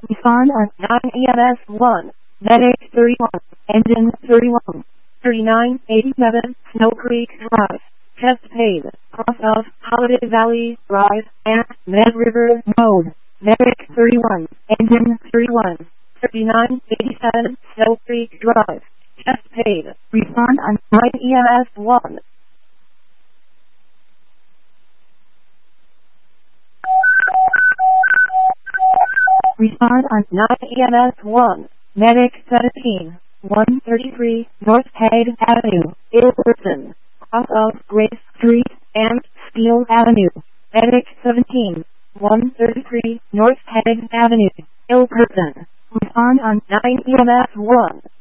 Respond on 9 EMS 1. Medic 31. Engine 31. 3987 Snow Creek Drive. Chesapeake. Cross of Holiday Valley Drive and Med River Road. Medic 31. Engine 31. 3987 Snow Creek Drive. Chesapeake. Respond on 9 EMS 1. Respond on 9 EMS 1. Medic 17. 133 North Hague Avenue, Ilverton. Cross of Grace Street and Steele Avenue. Medic 17. 133 North Hague Avenue, Ilverton. Respond on 9 EMS 1.